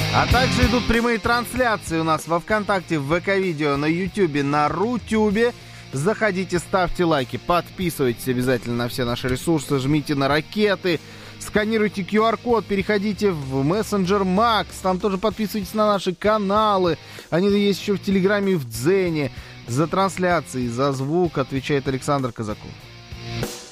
А также идут прямые трансляции у нас во ВКонтакте, в ВК-видео, на Ютубе, на Рутюбе. Заходите, ставьте лайки, подписывайтесь обязательно на все наши ресурсы, жмите на ракеты, сканируйте QR-код, переходите в мессенджер Макс, там тоже подписывайтесь на наши каналы. Они есть еще в Телеграме и в Дзене. За трансляции, за звук отвечает Александр Казаков.